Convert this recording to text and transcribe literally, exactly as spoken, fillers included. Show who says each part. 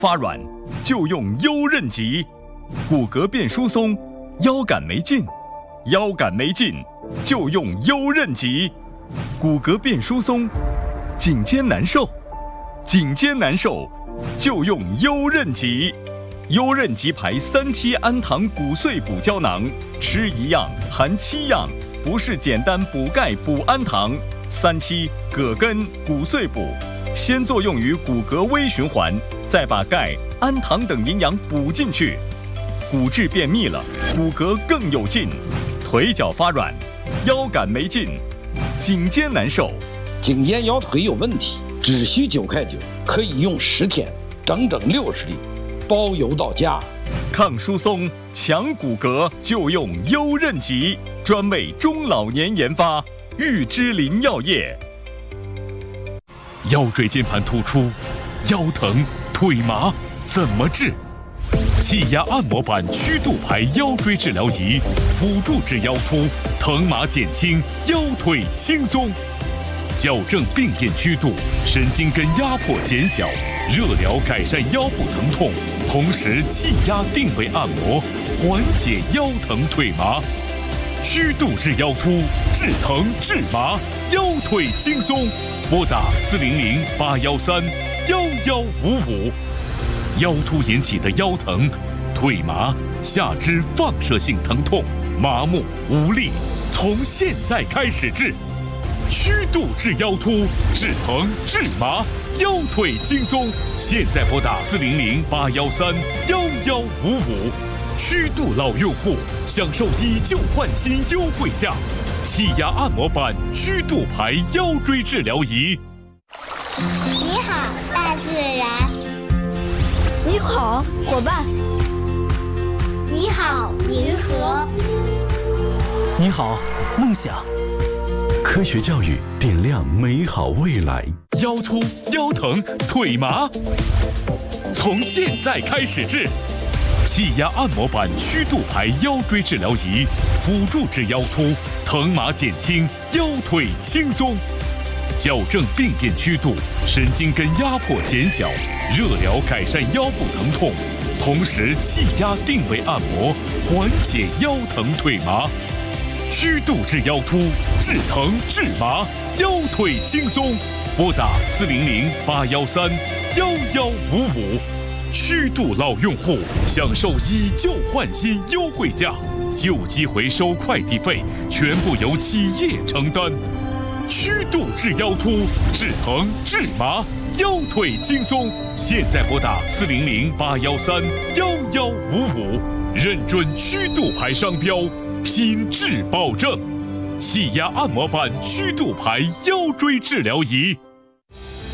Speaker 1: 发软就用优韧极，骨骼变疏松，腰杆没劲，腰杆没劲就用优韧极，骨骼变疏松，颈肩难受，颈肩难受就用优韧极。优韧极牌三七氨糖骨碎补胶囊，吃一样含七样，不是简单补钙补氨糖。三七葛根骨碎补，先作用于骨骼微循环，再把钙、氨糖等营养补进去，骨质变密了，骨骼更有劲。腿脚发软，腰杆没劲，颈肩难受，
Speaker 2: 颈肩腰腿有问题，只需九块九，可以用十天，整整六十粒，包邮到家。
Speaker 1: 抗疏松、强骨骼就用优韧极，专为中老年研发，玉芝林药业。
Speaker 3: 腰椎间盘突出、腰疼、腿麻怎么治？气压按摩板曲度牌腰椎治疗仪，辅助治腰突，疼麻减轻，腰腿轻松，矫正病变曲度，神经根压迫减小，热疗改善腰部疼痛，同时气压定位按摩，缓解腰疼腿麻。曲度治腰突，治疼治麻，腰腿轻松。拨打四零零八幺三幺幺五五。腰突引起的腰疼、腿麻、下肢放射性疼痛、麻木无力，从现在开始治。曲度治腰突，治疼治麻，腰腿轻松。现在拨打四零零八幺三幺幺五五。曲度老用户享受以旧换新优惠价，气压按摩板曲度牌腰椎治疗仪。
Speaker 4: 你好，大自然。
Speaker 5: 你好，伙伴。
Speaker 4: 你好，银河。
Speaker 6: 你好，梦想。
Speaker 7: 科学教育点亮美好未来。
Speaker 3: 腰突、腰疼、腿麻，从现在开始治。气压按摩板曲度牌腰椎治疗仪，辅助治腰突，疼麻减轻，腰腿轻松，矫正病变曲度，神经根压迫减小，热疗改善腰部疼痛，同时气压定位按摩，缓解腰疼腿麻。曲度治腰突，治疼治麻，腰腿轻松。拨打四零零八幺三幺幺五五。曲度老用户享受以旧换新优惠价，旧机回收快递费全部由企业承担。曲度治腰突，治疼治麻，腰腿轻松。现在拨打四零零八幺三幺幺五五，认准曲度牌商标，品质保证。气压按摩板曲度牌腰椎治疗仪。